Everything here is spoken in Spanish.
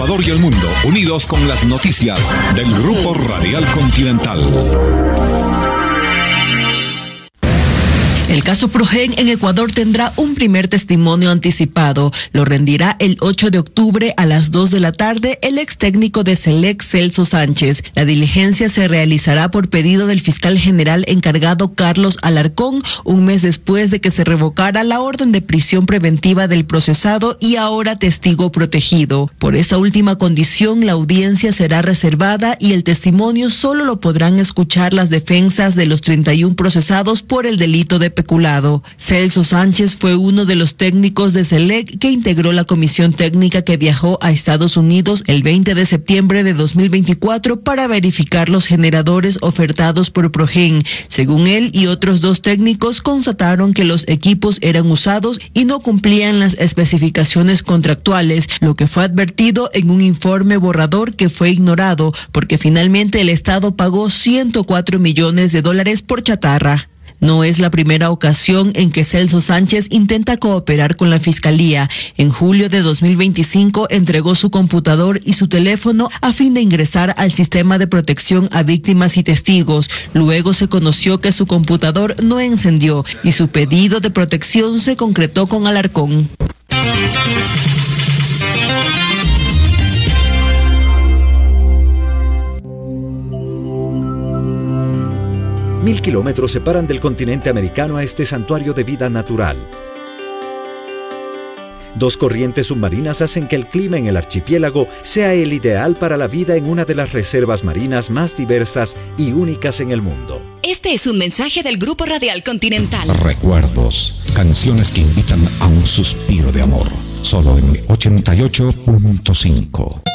Ecuador y el mundo, unidos con las noticias del Grupo Radial Continental. El caso Progen en Ecuador tendrá un primer testimonio anticipado. Lo rendirá el 8 de octubre a las 2 de la tarde el ex técnico de Selec, Celso Sánchez. La diligencia se realizará por pedido del fiscal general encargado Carlos Alarcón, un mes después de que se revocara la orden de prisión preventiva del procesado y ahora testigo protegido. Por esta última condición, la audiencia será reservada y el testimonio solo lo podrán escuchar las defensas de los 31 procesados por el delito de peculado. Celso Sánchez fue uno de los técnicos de Selec que integró la comisión técnica que viajó a Estados Unidos el 20 de septiembre de 2024 para verificar los generadores ofertados por Progen. Según él y otros 2 técnicos, constataron que los equipos eran usados y no cumplían las especificaciones contractuales, lo que fue advertido en un informe borrador que fue ignorado, porque finalmente el Estado pagó $104 millones por chatarra. No es la primera ocasión en que Celso Sánchez intenta cooperar con la Fiscalía. En julio de 2025 entregó su computador y su teléfono a fin de ingresar al sistema de protección a víctimas y testigos. Luego se conoció que su computador no encendió y su pedido de protección se concretó con Alarcón. 1000 kilómetros separan del continente americano a este santuario de vida natural. 2 corrientes submarinas hacen que el clima en el archipiélago sea el ideal para la vida en una de las reservas marinas más diversas y únicas en el mundo. Este es un mensaje del Grupo Radial Continental. Recuerdos, canciones que invitan a un suspiro de amor. Solo en 88.5.